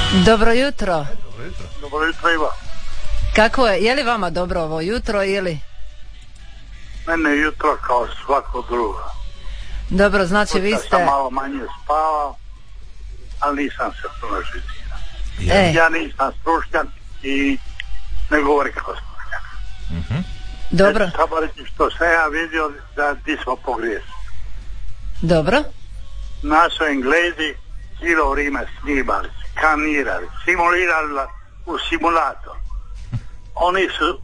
Dobro jutro. Dobro jutro Iva. Kako je li vama dobro ovo jutro ili? Mene je jutro kao svako drugo. Dobro, znači vi ste... Sam malo manje spavao, ali nisam se puno živio. Ja nisam stručnjak i ne govori kao stručnjak. Dobro. Samo reći što sam ja vidio da ti smo pogriješili. Dobro. Naši Englezi cijelo vrijeme snimali, skanirali, simulirali u simulator. Oni su